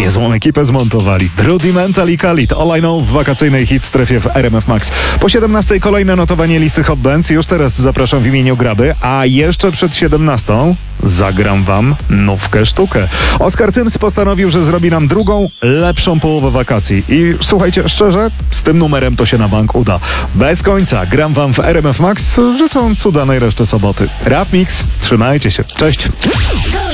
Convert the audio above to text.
Niezłą ekipę zmontowali. Rudimental i Khalid, All I Know w wakacyjnej hit strefie w RMF Max. Po 17 kolejne notowanie listy Hot Dance. Już teraz zapraszam w imieniu Graby, a jeszcze przed 17 zagram wam nówkę sztukę. Oskar Cyms postanowił, że zrobi nam drugą, lepszą połowę wakacji. I słuchajcie, szczerze, z tym numerem to się na bank uda. Bez końca gram wam w RMF Max, życząc udanej reszty soboty. Rap Mix, trzymajcie się. Cześć.